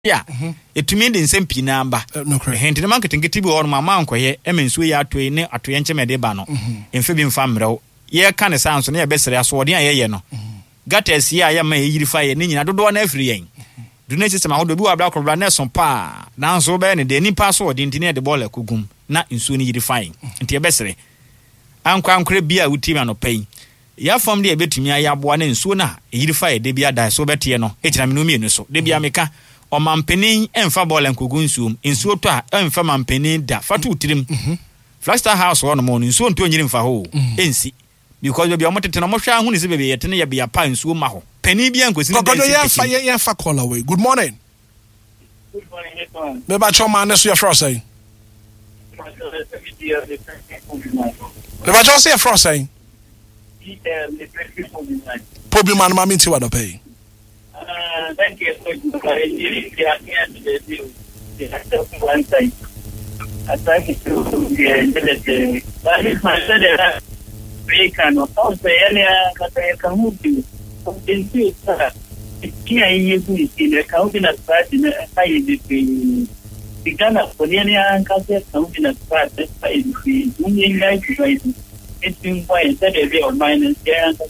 Yeah, it means in some pinamba. Hint the market and get to be on my mount, where Eminsu ya to a yencheme de bano in Fibin Famro. Ye kind of sounds near best as what ya no. Got as ya may unify a ninja, I don't do one every yen. Do not system how to do a black of Blanes on pa. Now so bad, the any password in the ball kugum, not in soon unifying. Into your best. I'm crown crib beer with Tim and pay. Ya from the bit to me, I have one in sooner. Unify debia die so betiano, 8 minutes so. Debia meka. O mampeni emfa ball en kugunsu insuo to a emfa mampeni da fatu tirim Flagstaff House one mo insuo nto nyirim fa ho ensi because be o motete na mo hwa hu ni se be yete ya be ya pa insuo ma ho pani bia nkosi ni dey ya fa call away. Good morning. Good morning. Me ba choma na so ya fro say. Me ba just say fro say. Pobi man ma minti wa do pay. Thank you. One time. I thank you to the but if my said we can also any community something to here in the county as part in the Ghana for any country county as part the union guys it's been quite said of minus there and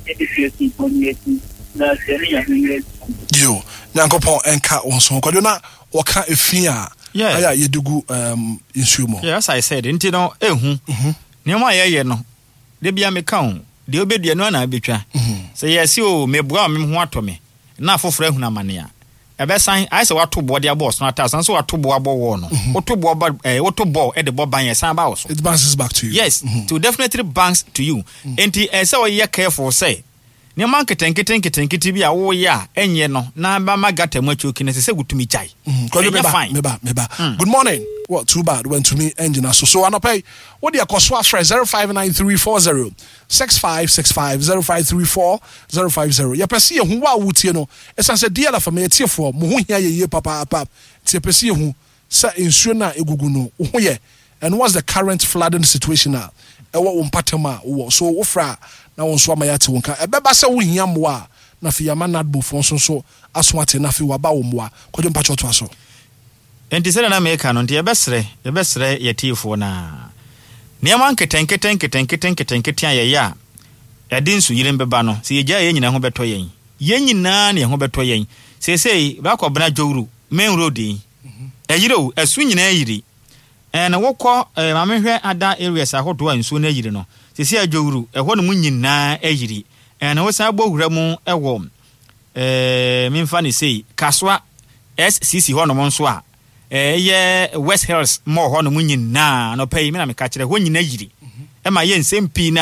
Yo, Yankopon enka onso kwado na waka efia aya yedugu insumo. Yes, I said nti no ehu. Niam ye no. De bia me ka ho. De obedua no na betwa. Say yes o me bua me ho atome. Na afoforo ehu na mane a. Ebe san I say wato bo de boss no atasan so wato bo abo wo no. Wato bo wato bo e de bo ban ye san ba wo so. It bounces back to you. Yes, to definitely bounce to you. Nti say we ye careful say ni man ketenkete bi a wo ya enye no na ba magata macho kine se gutumi chai meba Good morning. What too bad went to me engine so anopay what the akoswa fresh 059340 6565 0534 ya pese ye hu wa wutie no esanse dia la family tiefo mo hu hia ye papa tie pese ye hu sa ensuo na egugu no hu ye and what's the current flooding situation now ewo wo mpatema wo so wo fra na won so amayate wonka ebeba se wo hia moa na fi yama nadbo fon so aswate na fi waba wo moa kwadwo mpacho to aso enti se na meka no nti yebesre yetifo na niam ketenkete ayaya yadinsu yire mbeba no se yegya ye nyina ho beto yen ye nyina ne ho beto yen sesei ba ko bena dwuru main road eyiro esu nyina yiri na wokọ mamehwe ada areas ahodo ansuo na yiri no sisi adwuru eho no munyina ayiri na wosan bohura mu ewo mimfa ne sei kaswa SCC ho no monso a ye West Hills mo ho no munyina no pay me na me ka kire ho nyina yiri ma ye nsempina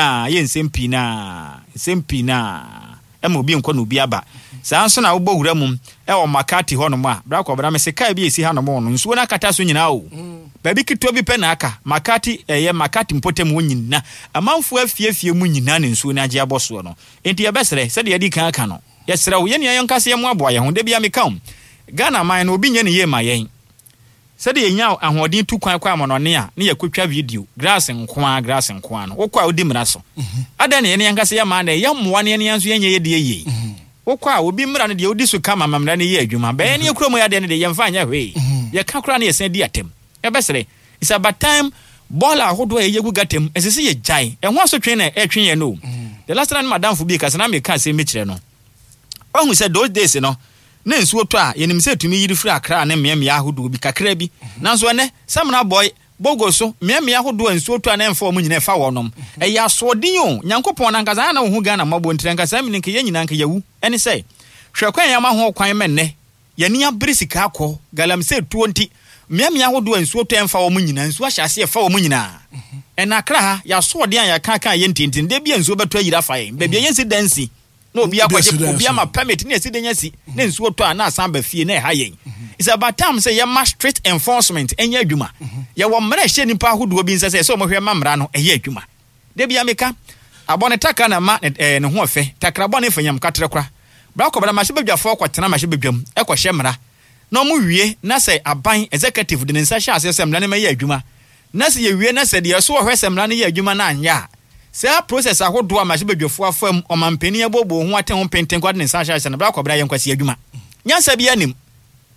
ma obi nko no obi aba saa nso na wobohura mu ewo makati ho no ma bra ko bra me se kai bi esi ha no mo no nsuo na kata so nyina o baby kitwa bi pe na aka makati makati mpotem wo nyina amanfo afiefie mu nyina ne nsuo na age aboso no enti ye besere se de yadi kan aka no ye sere wo ye ne ye nkase ye mu aboa ye ho de bia me kam Ghana man no obi nye ne ye ma yen se de nya ahoden tu kwan kwa amonone a ne yakotwa video grass nkoa no wokwa odi mra so ada ne ye nkase ye ma na ye mmoa ne ye nso ye nye ye de ye wokwa obi mra ne de odi so kama mamra ne ye adwuma be ne ekro mu ya de ne de ye mfa nya hwe ye ka kra ne ye sen di atem ebesere it's about time ball ahodo ye yegu gatem esese ye jai enho so twen na etwen ye no the last time madam fu bi ka na me ka se me kire no ohun say those days no na nsuo to a yenim se tumi yiri firi akra na mmea ahodo bi kakra bi nanso ne samna boy bogo so mmea ahodo nsuo to a na emfa mu nyina fa wonom ya asodin o nyankopon na nkaza na wo hu Ghana mabo ntire nkaza mi nke ye nyina nka yawu ene say hwekwan ya ma ho kwan menne ye ni abrisika akọ galamse 20 mmea ahodo nsuo to emfa wo mu nyina nsuo ahyase efa wo mu nyina ena akra ha ya sodin ya kan ye ntintin de bia nsuo beto yira fa ye bebia yensi dansi no obi akwaje obi ama permit ne esi denyasi ne nsuo to ana asan ba fie na ha yen it's about time say ya strict enforcement enya adwuma ya wo mra hye nipa ahodo bi nse so mo hwe mamra no eye adwuma de bia meka abone taka na ma ne ho ofe takra bone fanyam katre kra bra ko bra ma hye bedwafo kwatena ma hye bedwam ekohye mra no mu wie na say aban executive de nsa hye asese mra ne ma ye adwuma na say ye wie na say de so hwe semra ne ye adwuma na anya Say process ahodo amaje bedwefo afam omampani abobo ho aten ho penten kwade ne sanhya hye na bra kwabra ye nkwasi adwuma nyansa bia nim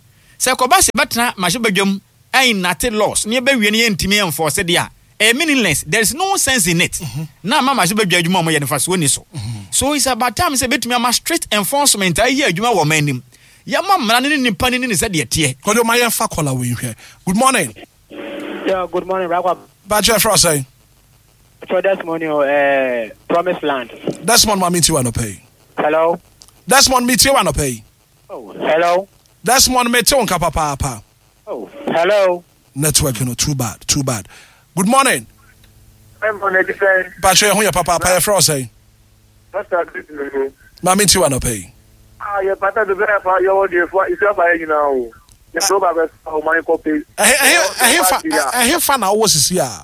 Se ko ba se betna ma hye badwam ai nate loss ne be wie ne yentimi enforce dia meaningless. There is no sense in it. Na mama hye badwuma mo ye ne fa so ni so. So it's about time say betumi am strict enforcement ai ye adwuma wo manim. Ya mamra ne nipa ne ne se de tie. Ko do my fa call we here. Good morning. Yeah, good morning, Ragwa. Badger Frosty. So this morning, Promised Land. Desmond Mamiti wanna pay. Hello. Desmond Miti wanna pay. Oh, hello. Desmond Miti on papa. Oh, hello. Network, too bad. Good morning. I'm on a different. Badger, who your papa Frosty? What's that? Mamiti wanna pay. Your pata the better for your audio for yourself. You know, the problem is my copy. I hear fan hours is here.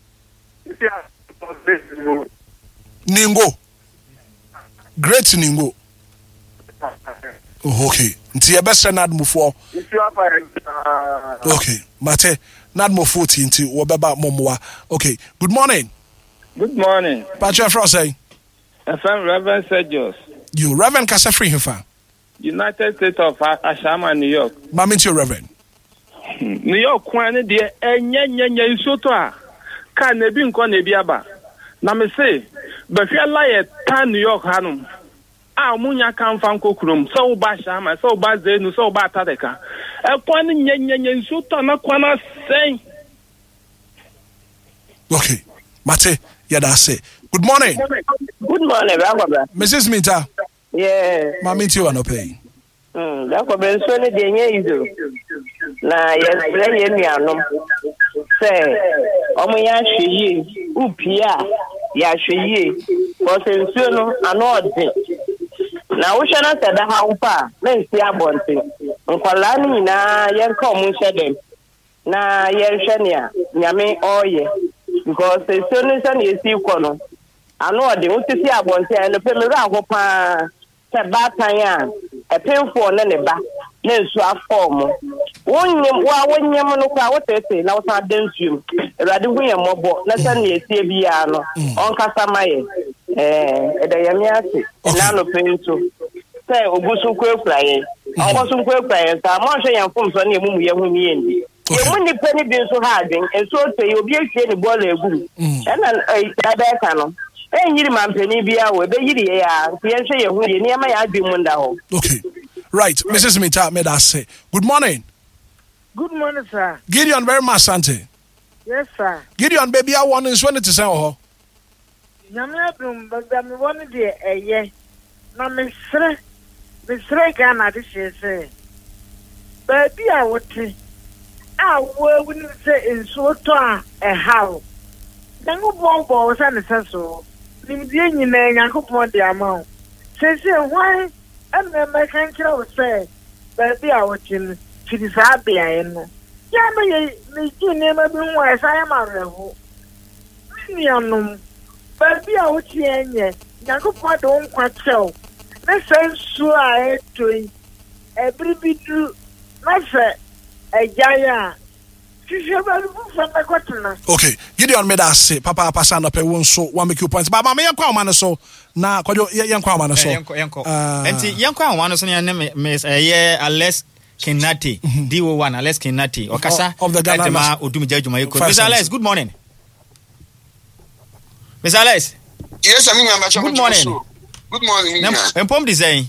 Ningo. Great Ningo. Oh, okay. Nti e best na admu for. Okay. Mate, na admu 14 nti wo beba momoa. Okay. Good morning. Good morning. Patrick Frosty. I'm Reverend Sergius. You Reverend Kasafri Hefa. United States of Ashama, New York. Maminti Reverend. New York kwane de enya isoto a ka na bi nko na bi aba. Na me say, be fe laye ta New York hanum. A munya kan fan kokurum, so ba Ashama, so ba Zenu, so ba Tadeka. E kwane nya isoto na kwana sen. Okay. Mate, yada say. Good morning. Good morning, Ragwa. Mrs. Minta. Yeah. Maminti wanna pay. Ragwa ben so ne de nya izo. Na yes ye nuanom. Say, omo ya hweye, upia ya hweye. Ko se nsuo no ano ode. Na wo hwe na seda ha wo pa, na nsi abonte. Nkwala ni na yenka omo hwe dem. Na yenhwe ne a nyame oye. Because se so ne se na esi ko no. Ano ode wo sisi abonte e no pe me ra ho pa. Se batan a e penfo na ne ba. Na nsu afom. Wonyem no kwa wotete na wosan densuum. Erade hu ye mobo na se na esi bia no. Onkasa maye. Edayami ase. Na no penso. Se ogusu kwefraye. Ogusu kwefraye sa mo hwe yan fom so na emu ye hu mi endi. Emu ni pani bi so ha adwen. Enso te obi ehie ni bola egum. Na aba ka no. Enyiri mampeni bia wo be yiri ye ya. Yenhwe ye hu ye ni ama ya adwen mu nda ho. Okay. Right, Mrs. Mita made us say. Good morning. Good morning, sir. Gideon very much, Sante. Yes, sir. Gideon, baby, I want to to say, oh. Yamia, but I'm one of the ye. Now, Miss Ghana, this year, say. Baby, I would say, I wouldn't say in so a how. Then go was an so. The Indian name, I could want the amount. Say, why? And then my country would say, baby, I would chill. She is happy, I know. Yeah, me never been wise. I am a rebel. Baby, I would see any. Yanko don't quite so. Let's say, so I had to every bit do not say a giant. Okay, Gideon made us say, Papa Passana pay one so 1 make you points. But Mamma Yanko so now, Yanko man so. And Yanko one so your name Miss a year less. Kenati, DO1, Alex Kenati, Okasa of the Ghana Udumi Jajuma. Mr. Alex, good morning. Mr. Alex. Yes, I mean, good morning. Good morning. And Pom design.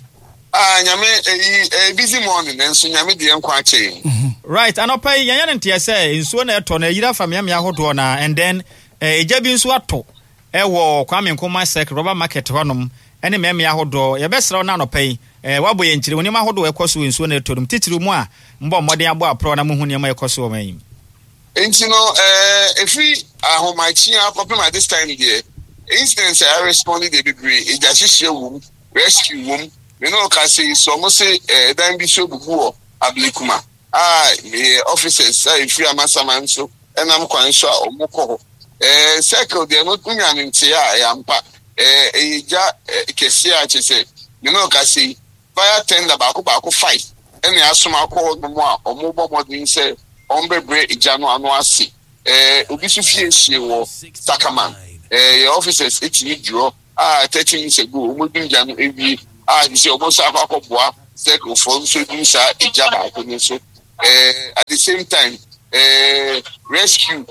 A busy morning, and so Yami the Unquache. Right, and I'll pay Yan and TSA in Swana Tona, Yida from Yamia, and then a Jabin Swato, Ewo, Kwame Nkoma Sek, Robert Market Honum, and a Mamia Hodo, your best round no pay. Wabu yenchiri woni mahodo ekoso nsuo na etodum titiri mu a mbo mmode abo apro na muhu nyema ekoso oman enti no every ahomachi problem at this time there incidents I responded the degree e ja hihye wom rescue wom me no ka say so mo say dan bi so bubu ablikuma officers free amasama nso enam kwan so a omukọ circle there no tunya nti a yampa eja kesi a chese me no ka say fire tender baako fight ene asoma akọ no mo a omo modin say ombebre ijano anu ase obi so fie hie wo Sakaman your officers etini duro 30 minutes ago omo dun jano ewi say omo sa akọ boa circle for so dun sa ija baako ni so at the same time rescue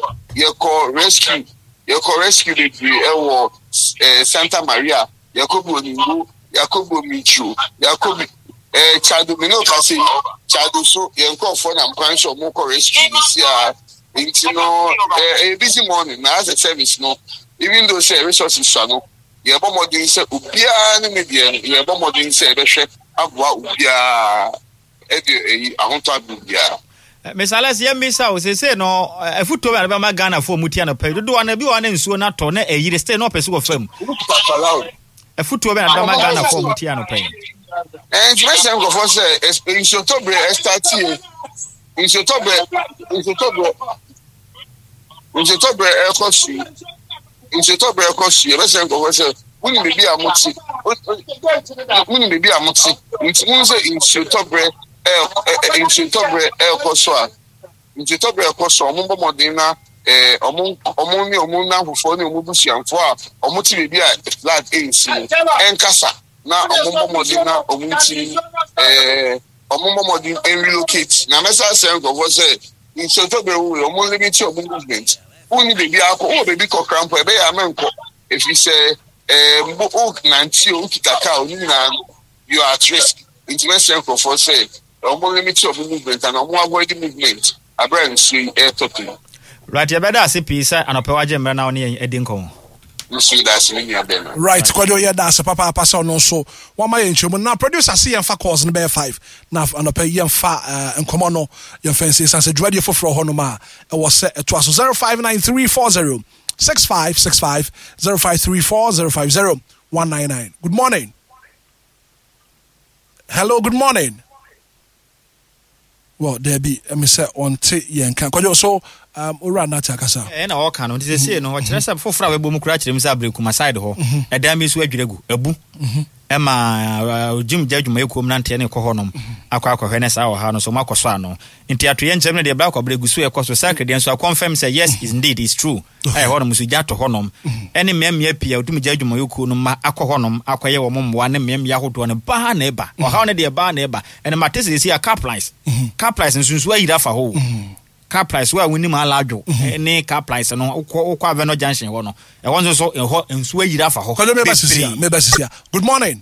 the Santa Maria Yakobo Ningo Yakobo Michu Yakobi Chado Mino Kasi Chado so Yanko for am Kwancho Moko rescue this year a busy morning now as a service no even though say resources shano yebo modin say ubia ne media yebo modin say be hwe aboa ubia ahonto abia Misalas yemisa o se no afuto be na ba Ghana for mutia na pay do na bi wa na nsuo na to na eyire stay no pese go fam afuto be na ba Ghana for mutia na pay and first time go for say in October start here in October ekosi first time go for say we need be amuti we say in October ekoso in October ekoso ombo modina omo na fofo ni omo busianfo a omo ti bebi a flag ANC enkasa na omo modina omo ti omo modin relocate na mesa say go for say in October we omo limit omo movement uni bebi akọ o bebi kokrampo ebe ya menko if you say mbo nanti o kitaka oni na you are at risk intervention for say omo limit omo movement and omo avoid movement abran sui talking right you better say peace anopewa jemra na oni edin kon right kwadio ye da se papa papa so no so one my enchemu na producer see yemfa calls no be 5 na anope yemfa enkomo no yemfa say say dwade foforo ho no ma e wo se to aso 059340 6565 0534 050 good morning. Hello, good morning. Well, there be me say on te yen kan kwadio so ora na ta kasa na o kan no te say no o kire say fofora we bomu kura kire me say abreku side ho e da me so adwiregu abu e ma jim jadwuma ekom na nte ne ko honom akwa hwe ne sa wo ha no so makoso ano nti ato ye njem ne de bra ko bregu so e ko so sacred den so confirm say yes is indeed is true ai honom so jato honom ene memia pia odum jadwuma ekom no ma akọ honom akwaye wo momwa ne memia hodo ne ba na eba o ha ne de ba na eba ene matese si a caplies nsunsu ayira fa ho car price where we need my large any car price no kwa Avenue Junction ho no e won so nsu ayira fa ho me basisia good morning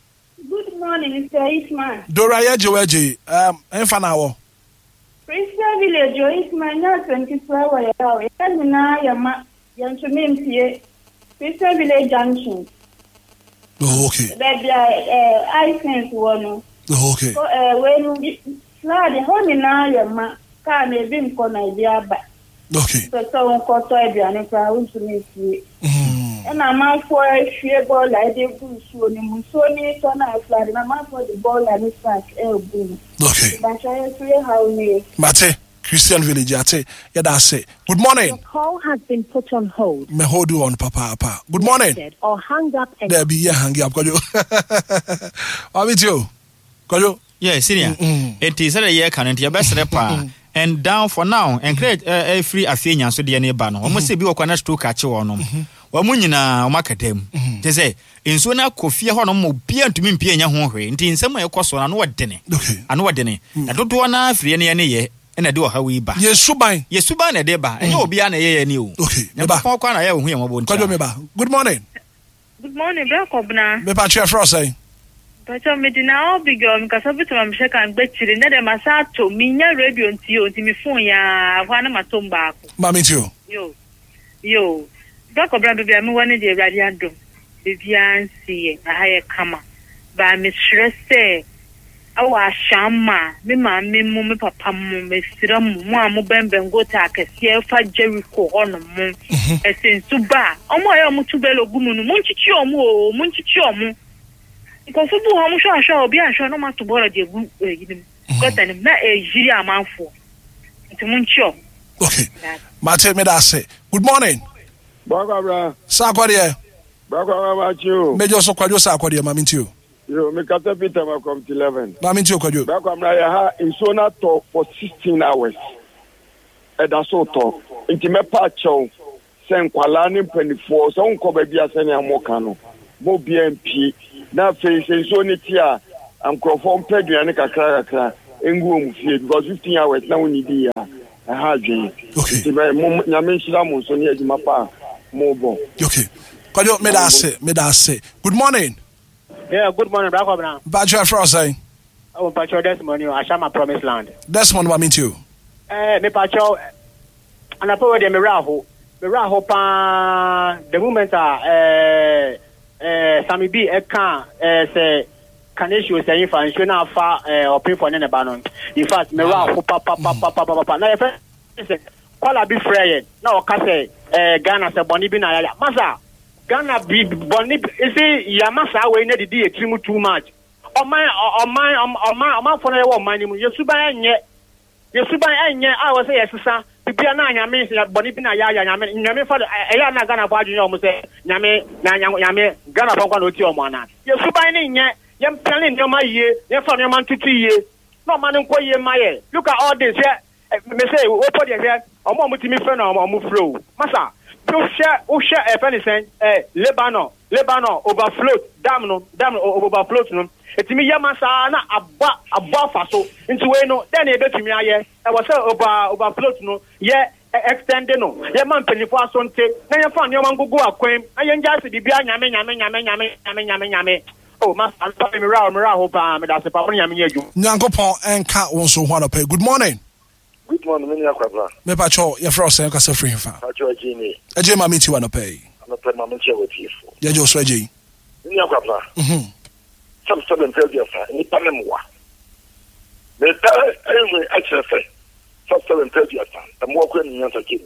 Mr. Isman Dora Yeje enfa na wo Christian Village Isman na 24 hour yawo ya na ya ma yancho mempie Christian Village Junction okay baby I sense one okay when flood ho ni na ya ma ka na ebi nko na bia ba okay so nko to e bia ne kwa unsu ni fie na man for fie ball like dey go so ni mu so ni to na flood na man for the ball and it's like boom okay ba sha fie how ni Mate Christian Village ate ya da say good morning. Your call has been put on hold. Me hold you on papa good morning or hang up and there be ya hang up kwajo how with you kwajo yeah senior it is a year can you best repa and down for now and create a free afenya so de ne ba no omo se bi wo kwana stroke ache wonom wa munyina o makadam te say enso na kofie ho no mo bia ntumi mpie nya ho hwe nti nsem e koso na no wodene ano wodene na dodo na afrie ne ye na de o ha wi ba yesuban na de ba enye obi a na ye ni o okay me ba kwa na ye hu ye mo bo nti kwajo me ba good morning bra kobna me ba chef for say but me dina obigyo mkasabutu mamsheka ngbechiri na de masato minya radio nti mi phone ya hwa na matomba ako mami tio yo bra kobna bibia me wani de radio ando bibia nsie ahaye kama ba me stresse awa shama me ma me mu me papa mu me sira mu amu bembengo ta akese fa Jericho hono mu esensu ba omo ya mu tubelo gumu nu munchichi omu because bu ha mu sho obi ahwo no mato bora de gu yinim gota ni na ejiri amanfo nti munchio okay mate me da say good morning bra sa kwade bra ma chiu mejo so kwajo sa kwade mami tio yo me kata Peter ma come 11 mami tio kwajo bra mra ya ha insona talk for 16 hours e da so talk nti me pa chow sen kwala ni penifo so nko ba bia se ni amoka no mo BNP na face so ni tia am crofon pedua ne kakra engu omu fie because 15 hours na woni di ya ha dwen ti be nya me nshira mo so ne adwuma pa mo bo okay kwajo me da say good morning. Yeah, good morning, Brako Bra. Bajo Frosay. Oh, Pacho Desmond, I shall my promised land. Desmond, what I mean to you? Me Pacho, and I put the Miraho pa the moment Sammy B Eka say Kanishu saying for insurance far or pay for any banon. In fact, Miraho papa. Now if Kuala be free now Kase Ghana say Boni Bina Masa Ghana be Boni is Yamasa we need the extreme too much. On my for the money, Yesuba I was say, Sir, Pipiana, Yami, Bonipina, Yami, for Ayana Gana Badi, almost say, Yami, Gana Bongo, Mana. Yesuba, Yam telling your my year, for your man to 2 years. No man in Koye Maye. Look at all this, me say, what put your head, or more with me friend or move through. Massa, you share, a penny cent, Lebanon, overflow, damn, overflow. It's me Yamasa na abba faso into no then a bit me I was overflow no extended no ye man penny for sonte na ye fan your man go akwem I just the bia nyame oh mas I'm sorry me hope me that's papa nyame adu Nyankopon enka won so ho pay. Good morning. Good morning, me akwabra me pacho ye fro say ka free fa pacho ajini eje ma meti wa no pay no pay ma meti wa tifo ye jo so eje me akwabra some 7:30 ni panemwa the anyway actually say some 7:30 the more when you answer kid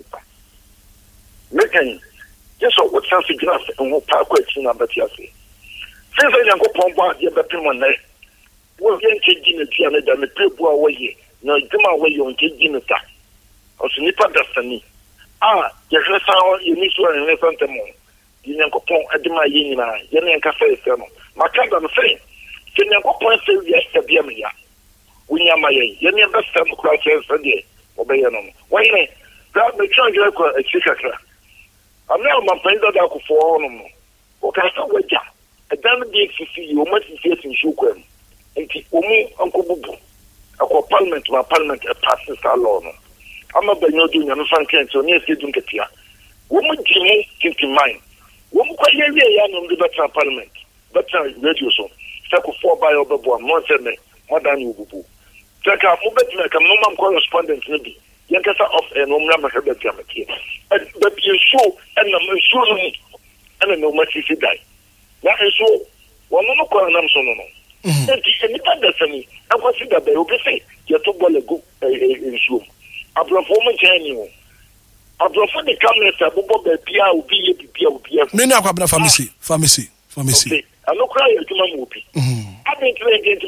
making just what sense glass and what park question about you say since I go pompa ye better one day we get changing the piano that me people away no dima away you changing the ta also ni pa destiny you resa you need to resa temo you go pon adima yi na ye na nka face no makanda no say kenya ko point say yes to be me ya wunya maye ye ne best time ko say say obey no why ne that me try to go a chikakra I'm now my friend that I could for no o ka say waja dan be fisi you must see in shukwen enti omu anko bubu akọ parliament a passes our law no I'm a benyo do nyame fan kan so ne sedun ketia wo mu jimu think mind wo mu kwa ye ya no be better parliament better radio so Sako 4 by Oberboa, Monte, Modern Ubu. Taka Mubet, no man correspondent, maybe. Yankasa of a no number of the Jamaica. But you show and I'm sure and no much if you die. That is so. One no call them so no. And that's me. I was that they will say, you took one a go in show. A performance annual. A perform the cameras, a bobo, the Pia will be a Mina pharmacy. I no cry to my movie. I think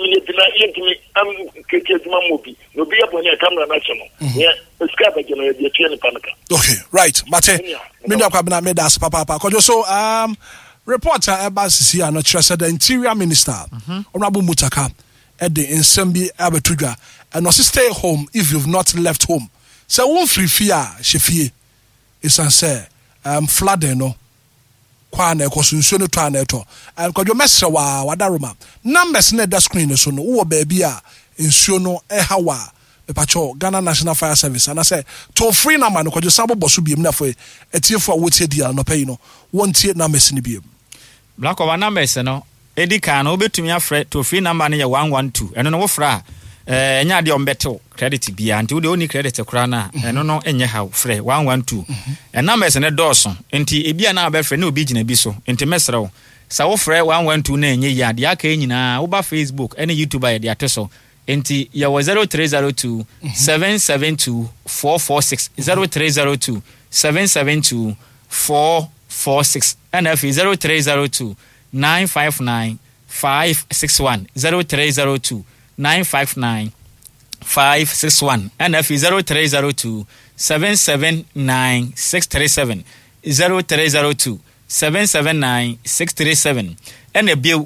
no be up on your camera national. Yeah, it's got a panica. Okay, right. Mate, Minda Kwabena made us papa. So reporter Ebasisi and the Interior Minister, Honorable Mutaka, at the Nsembi Abetuga, and also stay home if you've not left home. So one free fear, Shefie, is answer flooding no. Kwane kosunsuo no to aneto kodwo mesre wa wadaroma numbers na da screen so no wo baabi a nsuo no hawa mepacho Ghana National Fire Service and I say to free number no kodwo sabo boso biem na foi etiefo a wotie dia no pay no wontie numbers ni biem black over numbers no edika no obetumi afre to free number no ye 112 eno no wo fra enya de ombeto credit bia nti wo de oni credit kura na eno no enye ha frɛ 112 numbers ne dɔɔso nti ebia na abɛfrɛ na obi gina bi so nti mesrɛw sa wo frɛ 112 na enye ya de aka nyina wo ba Facebook ene YouTube ya de ateso nti ya 0302 772 446 0302 772 446 NF 0302 959 561 0302 959 561 NF 0302 779 637 0302 779 637 NB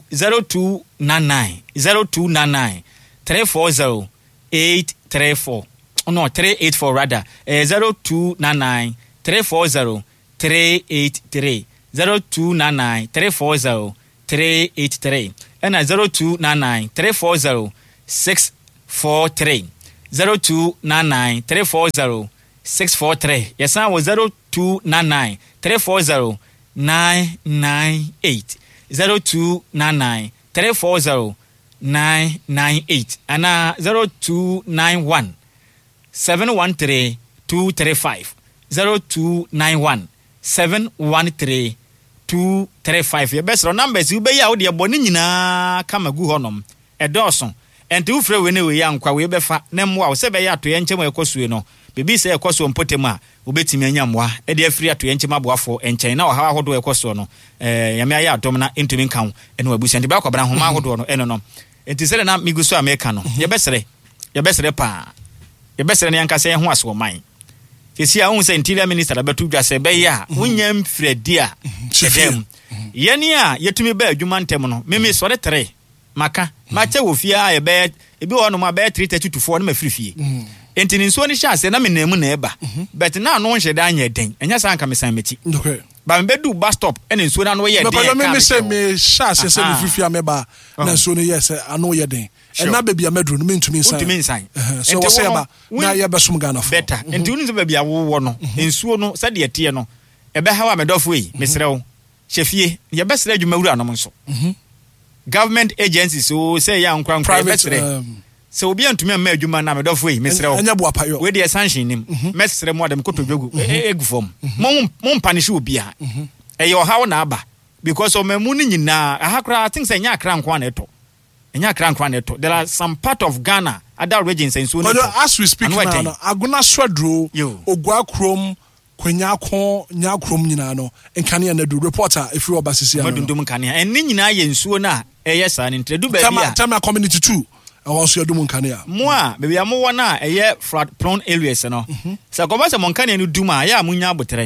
0299 340 834 no 384 rather 0299 340 383 0299 340 383 and 0299 340 6 643 0299 340 643. Yes, I was 0299 340 998 0299 340 998 and 0291 713 235 0291 713 235. Your best numbers you be out there bonina kama gu honom edoson enti wo frɛ we ne we yankwa we befa na mmoa wo sɛ be ya to yenkyem ekosue no bibi sɛ ekoso mpotemu a obetimi anya mmoa e de afiri ato yenkyem aboafo enkyɛn na ɔha ahodo ekoso no yame aye adom na entumi nkan ene wabusu enti ba kwabra homa ahodo no eno no enti sɛ na miguso ameka no ye besere pa ye besere ne yanka sɛ ho aso man sisi a unse interior minister abetu dwa sɛ be ya wonyam fredi a sedem yeni a yetumi ba adwuma ntem no meme sɔre 3 maka mache wo fia a ebe wo no ma be 3:30 to 4 na mafirifie enti ni nso ni hya sɛ na menamu na eba but na no nhye da anya den enya san ka mesan mechi ba me bedu bus stop ene nso na no ye den ka me sɛ me hya sɛ mefirifie ameba na nso no yes ano ye den na baby amedru no mentumi nsan so wo sɛ ba na ye besom Ghana for better enti unu so baby awo no nsuo no sɛ de tie no ebe ha wa medofo yi mesrew hyefie ye besre adwuma wura no nso government agencies so say ya nkran besre so obi antumi am adwuma na medofo yi mesrew enya bo apayo we de sanction nim mesre mo adam kotodwogu egu fom mo punish obi a eyo hawo na aba because o memu ni nyina ahakra think say nya akra nkwa na eto enya kran neto. There are some part of Ghana, other regions and so on. As we speak now, Aguna Swadro, Ogwa Krom, Kwenyako, Nyakrom Ninano, and Kanya Nedu reporter if you are Basisia. And Nina and Suona, yes, and introduce Tama community too. I want you to do Munkania. Moi, maybe I'm more now a year flat prone areas, no. So go back to Monkania and Duma, ya Munya Butre.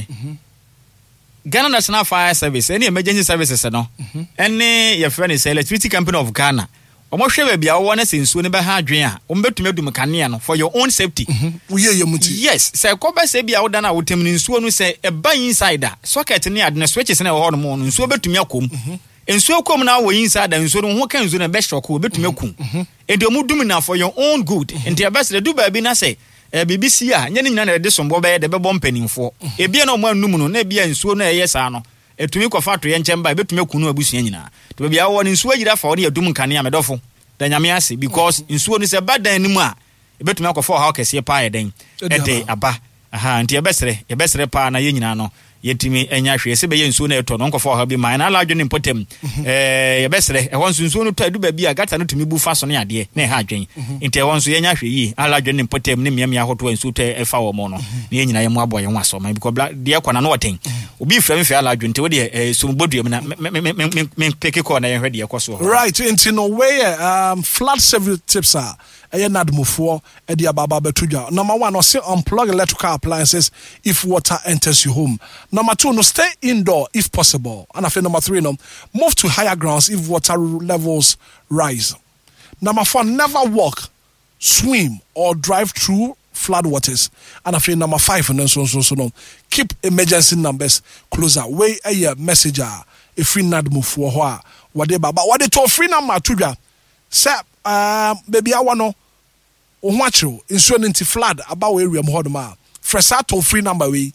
Ghana National Fire Service, any emergency services, no. Any your friend is Electricity Company of Ghana. Omohwe bia wo na sensuo ne be ha adwen a ombetumi adum kanea no for your own safety. Yes, say koba say bia wo da na wo tem nsuo no say e ba inside a socket ne ade na switches na wo no mo nsuo betumi akom. Nsuo kom na wo inside a nsuo no ho kan nsuo na be shock wo betumi akum. E de omudum na for your own good. Enti abese do ba bi na say BBC a nya ne nyina na de sombo be de be bom panimfo. E bia na o manum no na bia nsuo no eyesa no. Etumi kofa to ye nchemba betumi akunu abusua nyina to bia wo ne nsuo agira fa wo de adum nkane amedofo da nyame ase because nsuo ni se badan ni mu a betumi akofa ha okese pa ye den ede aba aha nti ye besere pa na ye nyina no yetimi enya hwe se be ye nsuo na eto no nkofa ha bi man na aladwo ne potem ye besere e won nsuo no to adu ba bi a gata no tumi bu fa so ne ade na ha adwen nti e won so ye nya hwe yi aladwo ne potem ne miamia hoto nsuo to e fa wo mo no ne ye nyina ye mo abo ye ho aso man because de kwa na no woten obi frame fe aladwo nti wo de so bodu na me peke ko na ye hwe de ekoso right into no way flood several tips are nadmufo e de ababa betudwa. Number 1, or say unplug electrical appliances if water enters your home. Number 2, no stay indoor if possible. And I feel number 3, no move to higher grounds if water levels rise. Number 4, never walk, swim or drive through flood waters. And I feel number 5, and then so keep emergency numbers closer. Way a messenger if free nadmufo what they baba what they told free number tudwa. Say baby I want no ohwacho insurance flood about area mo hodoma fresa to free number we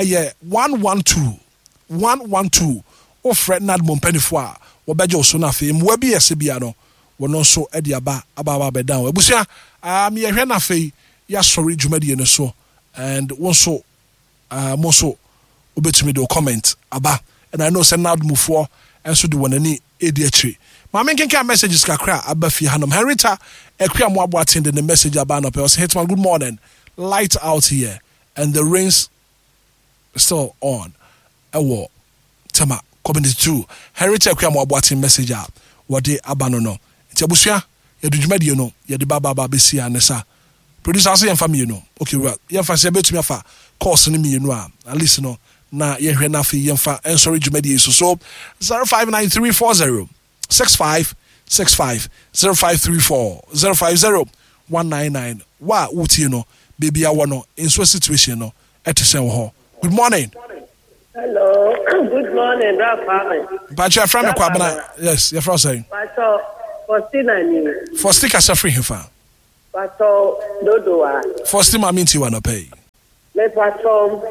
112 o fred nad mo mpanifo a wo beje so na fe mo bi ese bia no wono so e de aba be down abusia ye hwe na fe ya sorry dwumadi ne so and won so mo so obetumi do comment aba and I know say nad mo fo enso de wonani edi akiri. Mama kenka messages kakra abafi hanom Henrita ekwa mo abo attend the message about no person Hitman good morning light out here and the rains still on ewo tama community 2 Henrita ekwa mo abo attend message up what dey abano no ntiabusua yedudwumadi no yede baba besia ne sa producer say family no okay well yemfa say betumi afa course ni mi no at least no na yehwe na afi yemfa sorry dwumadi so 059340 6565 0534 050 199 wa uti no baby I want no in so situation no etisen wo. Good morning. Hello. Good morning, Rafa. But your friend Kwabana, yes, your friend saying. But Faustina ni. Faustina Safri Hifa. Pato Dodoa. First time I mean you wanna pay. Me pato.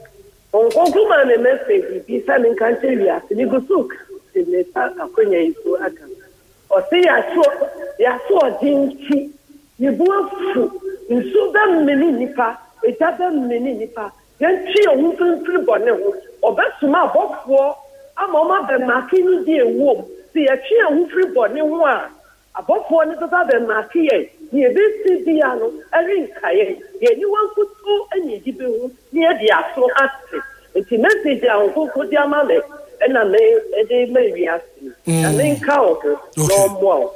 On conclude my message. Be sending country. You go soak. The letter akonya isu aka. O say ya so dinchi. You buafu. Nsu ba meni nipa. Eta ba meni nipa. Yanchi ohun firi bone ho. Obesuma abofo. Ama be makini di ewo. Si ya chi ohun firi bone ho a. Abofo ni baba be makiye. Ni ebe si di ano. Eri nkaye. Ye ni wankutu enyi di be ho. Ni e di aso ase. Enti message a onko di amale. Ena me ede me wiase. Na me nka oko. No more.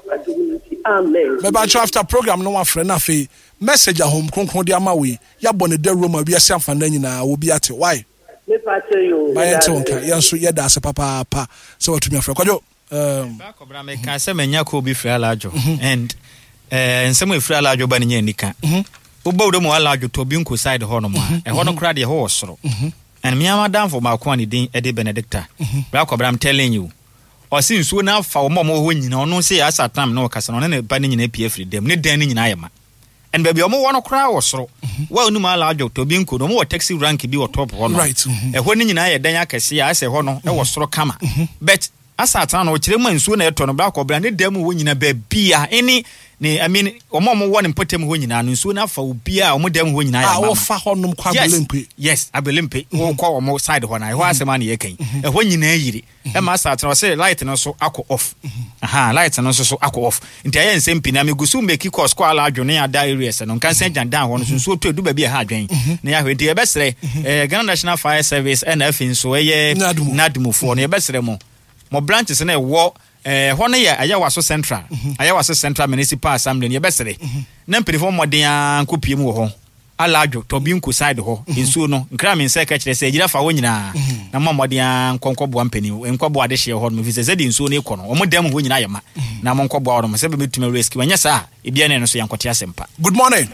Amen. Me ba after program no one friend na fe message a home kronkron di ama we. Ya bone de Roma wi ase amfana nyina obi ate. Why? Me pa tell you. My tonka yanso ye da ase papa pa. So what me afre kwajo back obra me kan se menya ko bi frɛ alajo and nsɛm e frɛ alajo ba ne nya nika wo do mo alajo to bi nko side ho no mo e ho no kra de ho wosoro and me amadam for ma ko ani din e de Benedicta back obra I'm telling you o si nsuo na fa wo mo ho nyina ono se ya satam na o kasa no ne ba ne nyina pie free dem ne dan ne nyina ayema and baby omo wo no kra wosoro wa onu ma alajo to bi nko no mo taxi rank bi wo top ho no right e ho ne nyina ye dan akase ya ase ho no e wosoro kama but asata na o kire man nsuo na eto no bra ko bra ne dem wo nyina ba bia eni ne I mean omo wo ne potem ho nyina no nsuo na fa obia omo dem ho nyina ya ma wo fa ho nom kwa belempe yes abelempe wo kwa omo side ho na ho asema na ye kan e ho nyina yiri e ma asata no say light no so akọ off light no so akọ off nti aye nsem pina me gusu make course kwa ala adwone ada areas no kan sen jan dan ho no nsuo to edu ba bia ha adwen na ya hwe nti e besere Ghana National Fire Service NF nso eye nadumufo no e besere mo mo branches na wo hono ye ayawaso central ayawaso central municipal assembly ne besere na mpirifo modern ankopie mu ho alajo to bi nko side ho ensuo no nkra me nse ka kire se agira fa wo nyina na modern konkobo ampani enkobo ade hye ho no fi se zedi ensuo ne ikono o modem ho nyina yema na mo nkobo awro mo se be metumi risk wanya sa ebia ne no so yankote asempa. Good morning.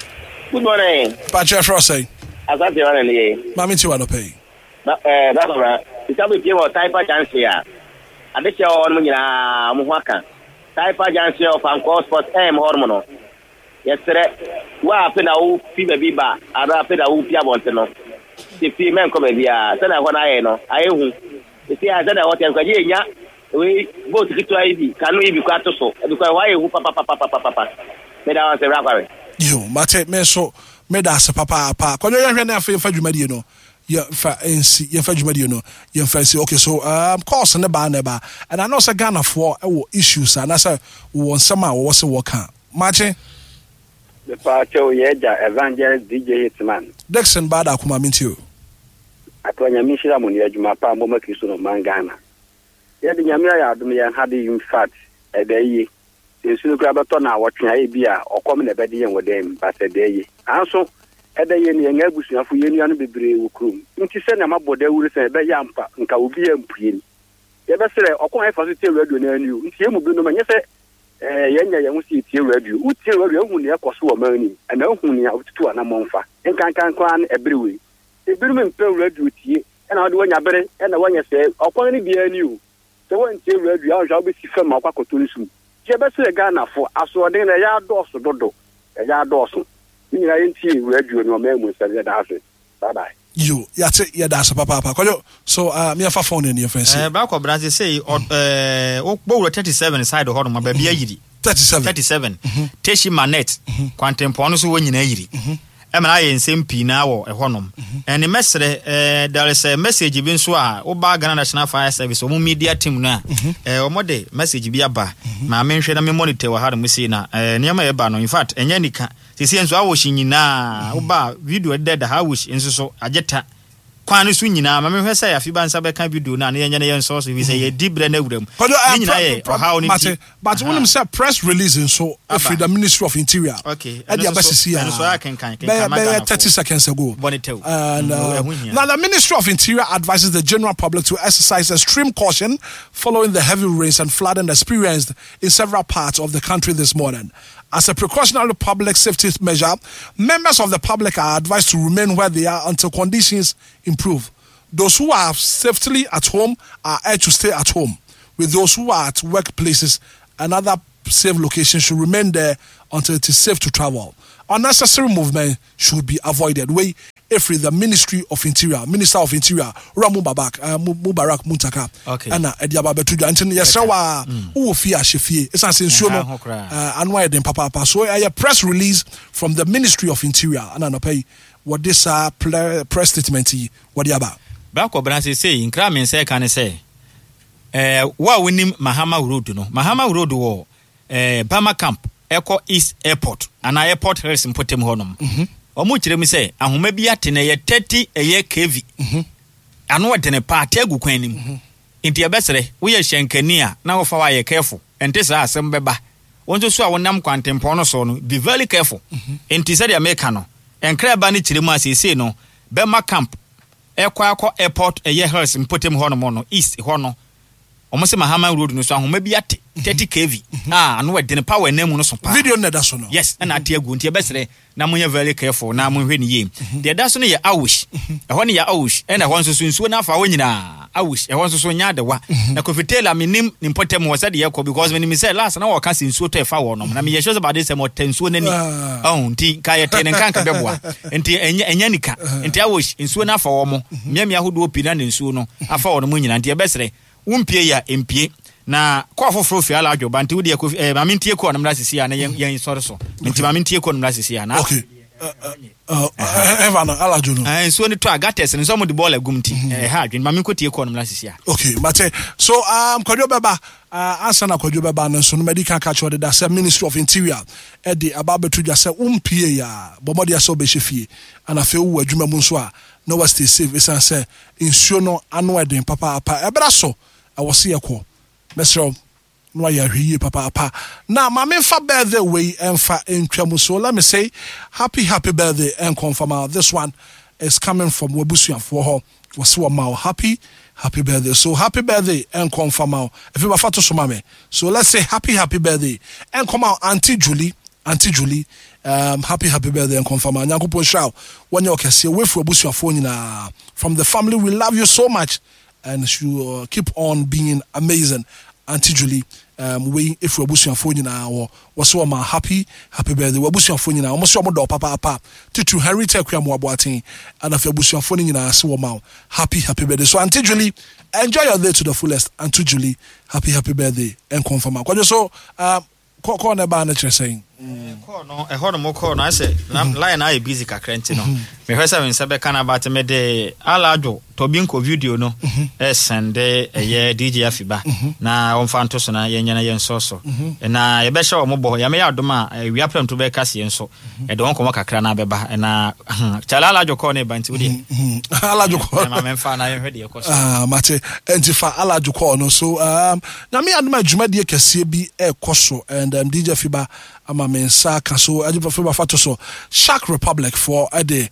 Patrick Frosty Asante wana ni mami ti wano pay baba itabu pie type chance ya adeche on nyina mo haka type chance of Anchor Sport hormono yesere wa pena u fi be ba ara pena u pia bonte no ti fi men ko be bia se na ho na ye no ayehu ti a se na ho ten ko je nya we both kitu ibi kanu ibi kwa to so e ko wa yehu papa me da wa se ra kwa yo mate me so me da se papa ko yo hwe na fa dwumadie no ya fa NC ya fa dwumadie no ya fa say okay so course ne ba and I know say Ghana for issues and I say won some a wo se wo kan mache the party yeja evangelist DJ Hitman Dixon bada kuma mintio atonya mishira mu ne adwuma pa mo makiso no mangana ye de nyame ya adum ye hade in fact edayi ensu kura beto na wotwe ayi bia okom na bede yen wodem ba se deyi anso edayi ne nga abusuafo ye nua no bebre wokrum nti se na mabode wuri se be ya mpa nka obi ya mpue ni ye be sere okon ayi faso tie radio na aniu nti emu bi no manye se yenya ye hu si tie radio utie radio hu ne ekoso wo mani ana hu ne ututu ana monfa nkankan kwan ebrewe ebiru me mpe radio tie na wode wonya bere na wonya se okon ni bia aniu se won tie radio a wo be si fam akwa kotonusu je be sere Ghana fo aso de na ya doso dodo ya doso ni na yenti radio no memu se ya dafe bye bye yo yate ya da so papa ko so me fa phone ni friends ba ko branch say o gbo 37 side ho no ma ba bia yiri 37 teshi manet kwantempo no so wonyina yiri emana ye nsem na wo ehonom ene mesre there is a message bi nso a wo ba Ghana National Fire Service o mu media team na o mode message bi aba ma menhwe na me monitor wa ha mu si na niam e ba no in fact enya nika sisi enso awo shinyina wo ba video dead ha wish enso so ageta kwanu su nyina ma menhwe say afi ba nsa be kan video na enya ne yen so so we say ye dibre na wuram nyina ye how ni but when him say press release so after the Ministry of Interior okay and the embassy and so I can 30 seconds ago now the Ministry of Interior advises the general public to exercise extreme caution following the heavy rains and flooding experienced in several parts of the country this morning. As a precautionary public safety measure, members of the public are advised to remain where they are until conditions improve. Those who are safely at home are urged to stay at home, with those who are at workplaces and other safe location should remain there until it is safe to travel. Unnecessary movement should be avoided. If the Minister of Interior, Ramu Mubarak Muntaka, and Ediaba Betuja, and Yasawa, who fear Shefie, it's as in Suno, and why then Papa. So a press release from the Ministry of Interior, and I pay what this press statement, what yaba. Back of Brancy say, in Kramen say, can I say, what we name Mahama Road, no, Mahama Road war, Bama Camp, Echo East Airport, and I airport here in Potem Honum. Omuchire mi say ahoma bi atene ye 30 eye kv anu wadene party agu kwanim nti ebesere wo ye hyenkani a na wo fa wa ye careful ente sa asem beba wonso so a wonam kwantempo no so no be very careful nti se de America no enkra ba ni chire mu asese no Bema Camp ekwa airport eye hills mpotem ho no mo no east ho no omo se Mahama Road no so ahoma bi ate 30 kv anu wadene power enemu no so pa video na da so no yes na ate agu nti ebesere na munye very careful na munhwe ni yem de da so no ye awush ehon ye awush na ehon so nsuo na afa wonyina awush ehon so nya de wa na kofitela minim nimpotem wo said ye ko because when me say last na wo ka nsuo to efa wo no na me ye sure about this mo tensuo nani nti ka ye ten nkanka beboa nti enya nika nti awush nsuo na afa wo mo miamia hodo opina na nsuo no afa wo no munyina nti ebesere wumpie ya empie na kwa foforo fi ala adwoba nti wodi mamintie ko namra sisi ya na yen sori so nti mamintie ko namra sisi ya na okay Evana ala jono so ni to agates ni so mo de ball agumti ha adwen maminko tie ko namra sisi ya okay mate so Kwadwo Beba answer na Kwadwo Beba no so no medical catch order that Ministry of Interior e de ababetu ja se umpie ya bomode aso be hwefie ana fe wu adwuma mu so a no was stay safe is say insuo no anu eden papa ebra so awose yekọ Mesro no ya hwiye papa na mama fa birthday way emfa entwamu so let me say happy birthday and confirm this one is coming from Wabusuafo ho wose ma happy birthday so happy birthday and confirm if you fato so mama so let's say happy birthday and come out Auntie Julie happy birthday and confirm nyankopon shao when you kese we for Wabusuafo nyina from the family we love you so much and you keep on being amazing Auntie Julie we if we Wabusuafo nyina was so ma happy birthday Wabusuafo nyina almost so mo papa to Henrietta Kwamo Aboaten and if Wabusuafo nyina so ma happy birthday so Auntie Julie enjoy your day to the fullest Auntie Julie happy birthday and confirm so call na ba na chere saying call no e hono mo call no ase line I busy kakrenti no me hwesa we nsabe kana ba te me de alajo tobinko video no sende ye DJ Afiba na onfanto so na yenya na yenso na ye be hye o mo bo ya me ya doma wi apram to be kase yenso e de onko mo kakra na beba na chala alajo call ne banti wudi alajo call ma me mfa na ye hwede ekoso mate entifa alajo call no so na me aduma dwumade kase bi ekoso and DJ Afiba ama mensa kaso ajiba fato so Shark Republic for in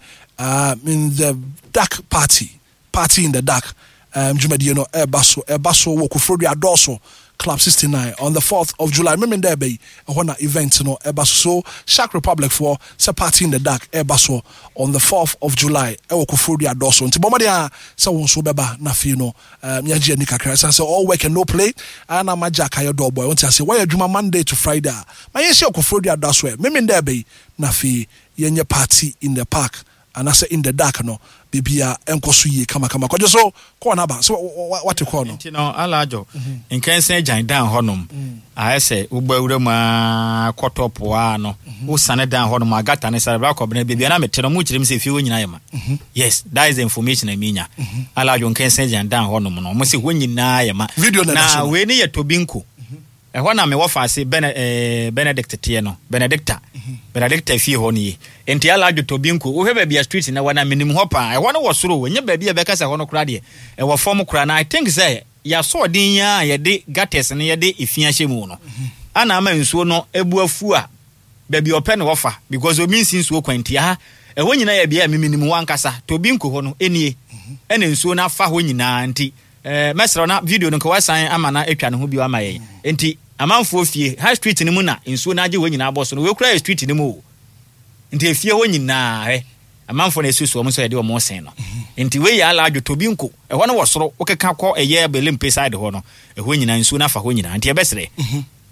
the dark party in the dark jumadi no ebaso wo Kufori Adoso Club 69 on the 4th of July remember there be a event no ebaso so Shark Republic for se party in the dark ebaso on the 4th of July wo Kufori Adoso nti bomade a se won so beba na fi no nyaje ni kakra say all work and no play na majaka your door boy want to say why adwuma Monday to Friday ma yen se Kufori Adoso remember there be na fi yenye party in the park and I say in the dark no bibia enkoso yie kama kwajo so call na ba so what you call no no alajo in kensen jan down honom I say ugbawura ma kotopo a no wo sane down honom agata ne sare ko bena bibia na metero mu kirem se fie wonyina yema yes that is the information I mean alajo kensen jan down honom no mo se wonyina yema na we ne yetobinko ehwa na me wo fa ase Benedict tie no Benedicta fie ho ne enti ala adwo tobinko wo hwe bia street na wana minim ho pa ehwa no wo soro wenye bia bia beka se ho no kra de e wo form kra na I think say ya so din ya ye de gates ne ye de ifia hyemu no ana ama nsuo no ebu afu a bia ope ne wo fa because o mean nsuo kwanti ha ehwo nyina ya bia minim ho ankasa tobinko ho no enie ene nsuo na fa ho nyina nti mesra na video no ko wasan ama na etwa ne ho bi wa maye enti amanfo fie high street ni mu na nsuo na age wo nyina aboso no we kura street ni mu enti efie wo nyina amanfo na esusu omo so yede omo sen no enti we ya ala adwo tobinko ho no wo soro wo keka kọ eye belim peside ho no ho nyina nsuo na fa ho nyina enti ebesere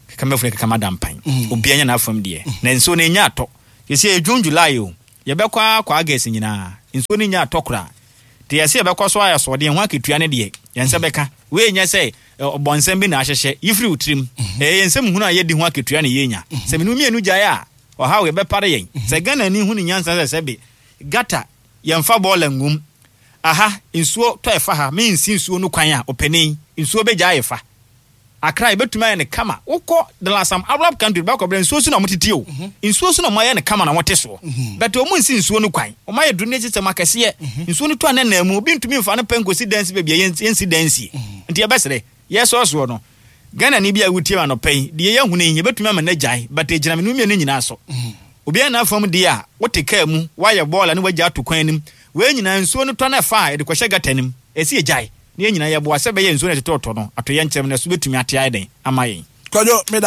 kamefune kama dampan obi anya na afam de na nso na nya atɔ yesi June July o yɛbɛkɔ kwa August nyina nso ni nya atɔ kora te yesi yɛbɛkɔ so ayɛ so de ho aketua ne de yɛnsa bɛka we nya sɛ ɔbɔnsɛm bi na ahyehyɛ ifiri utrim yɛnsɛm hunu a yɛdi ho aketua ne yɛnya sɛ menu mienu gyae a ɔha we bɛpare yɛn sɛ Ghana ni hunu nyansa sɛ be gata yɛmfa bɔɔla ngum aha nsuo tɔ ɛfa ha me nsi nsuo no kwan a ɔpɛnin nsuo bɛgya ayɛfa Accra ibetuma yɛ ne kama wokɔ the last some Arab country ba kɔbra nsuo so na motete o nsuo so na mo yɛ ne kama na mote so but o mu nsi nsuo no kwan o ma yɛ drainage system akɛse nsuo no to anan na mu obi ntumi mfa no penko si dance bebia yɛnsi dance nti yɛbɛsere yɛsɔ so no Ghana ni bia wutie ma no pɛn de yɛ hunu yɛ betuma ma na gyae but egyina me no mi ne nyina so obi na afam de a wote ka mu wayɛ bɔɔla ne wagya to kwan nim we nyina nsuo no to na fa de kɔhyɛ gata nim esi gyae ne nyina yɛ boa sɛ bɛyɛ nsuo na tetɔtɔ no ato yɛ nkyɛm na so betumi ate ayi den ama yɛn Kojo me